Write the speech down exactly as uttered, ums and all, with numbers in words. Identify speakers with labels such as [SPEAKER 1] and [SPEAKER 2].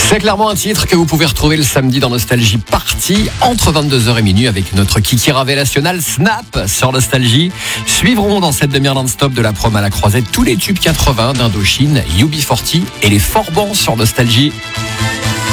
[SPEAKER 1] C'est clairement un titre que vous pouvez retrouver le samedi dans Nostalgie Party entre vingt-deux heures et minuit avec notre Kiki Révélationnel Snap sur Nostalgie. Suivront dans cette demi-heure non-stop de la prom à la croisette tous les tubes quatre-vingts d'Indochine, U B quarante et les Forbans sur Nostalgie.